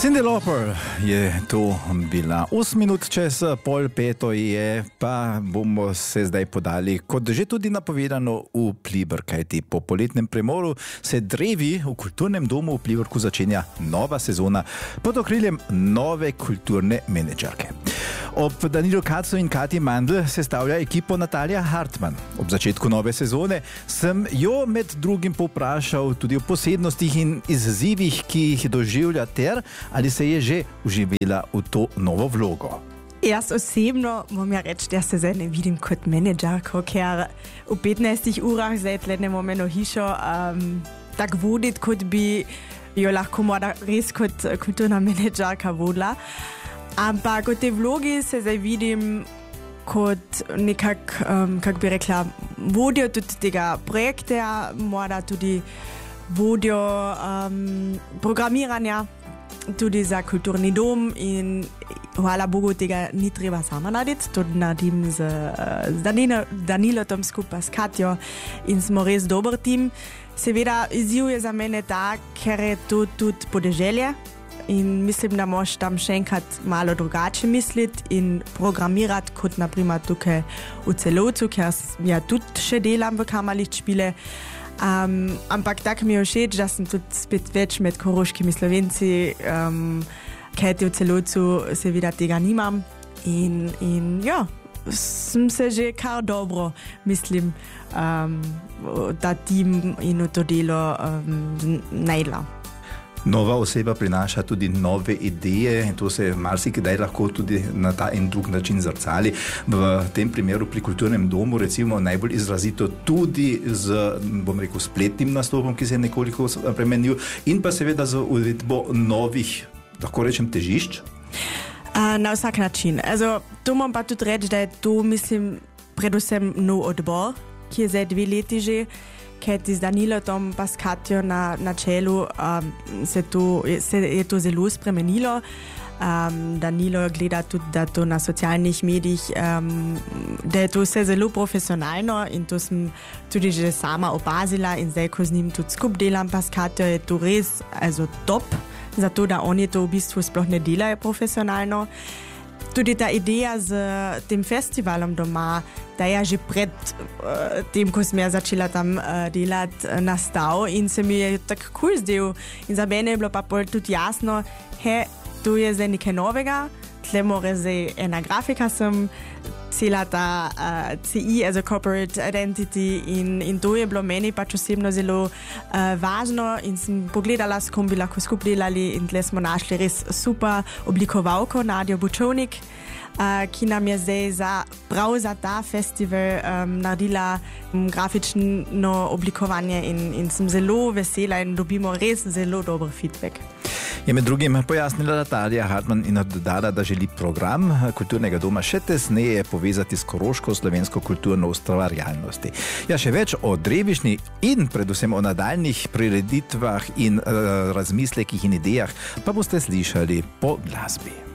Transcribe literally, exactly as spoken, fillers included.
Cyndi Lauper je tu bila. osem minut čez pol peto je, pa bomo se zdaj podali, kot že tudi napovedano, v Pliberk, kajti po poletnem premoru se drevi v kulturnem domu v Pliberku začenja nova sezona pod okriljem nove kulturne menedžerke. Ob Danilu Kacu in Kati Mandl sestavlja ekipo Natalija Hartmann. Ob začetku nove sezone sem jo med drugim povprašal tudi o posebnostih in izzivih, ki jih doživlja, ter ali se je že vživela v to novo vlogo. Jaz osebno moram ja reči, da se zdaj ne vidim kot menedžerko, ker v petnajstih urah zdaj tlednemo meno hišo um, tako voditi, kot bi jo lahko morda res kot kulturna menedžerka vodila. Ampak v tej vlogi se zdaj vidim kot nekak, um, kak bi rekla, vodjo tudi tega projekta, morda tudi vodjo um, programiranja, tudi za kulturni dom, in hvala Bogu tega ni treba sama narediti, to naredim z, z Danilo, Danilotom skupaj s Katjo in smo res dober tim. Seveda izziv je za mene ta, ker je to tudi podeželje in mislim, da moš tam še enkrat malo drugače misliti in programirati, kot naprimer tukaj v Celovcu, ker ja tudi še delam v Kammerlichtspiele. Um, ampak tako mi je všeč, da sem tudi spet več med koroškimi Slovenci, um, kajti v Celovcu seveda tega nimam in, in ja, sem se že kar dobro, mislim, um, ta tim in v to delo um, najdla. Nova oseba prinaša tudi nove ideje in to se marsikdaj lahko tudi na ta in drug način zrcali. V tem primeru pri kulturnem domu recimo najbolj izrazito tudi z, bom rekel, spletnim nastopom, ki se je nekoliko spremenil, in pa seveda z uvedbo novih, lahko rečem, težišč. Uh, na vsak način. Also, to moram pa tudi reči, da je to, mislim, predvsem nov odbor, ki je zdaj dve leti že, kajti z Danilotom pa s Katjo na, na čelu um, se, to, se je to zelo spremenilo. Um, Danilo gleda tudi, da to na socialnih medijih, um, da je to vse zelo profesionalno in to sem tudi že sama opazila in zdaj, ko z njim tudi skup delam pa s Katjo, je to res also top, zato da oni to v bistvu sploh ne delajo profesionalno. Tudi ta ideja z tem festivalom doma, da je že pred uh, tem, ko sem ja začela tam uh, delati, uh, nastal in se mi je tako cool zdel. In za mene je bilo pa tudi jasno, he, tu je zdaj nekaj novega, tle mora zdaj ena grafika sem, cela ta uh, C I, also Corporate Identity, in, in to je bilo meni pač osebno zelo uh, važno in sem pogledala, s kom bi lahko skupaj delali, in tle smo našli res super oblikovalko Nadjo Bučovnik, uh, ki nam je zdaj za, prav za ta festival um, naredila um, grafično oblikovanje in, in sem zelo vesela in dobimo res zelo dober feedback. Je med drugim pojasnila Natalija Hartmann in dodala, da želi program kulturnega doma še tesneje povezati s koroško slovensko kulturno ustvarjalnosti. Ja, še več o Drevišni in predvsem o nadaljnih prireditvah in uh, razmislekih in idejah pa boste slišali po glasbi.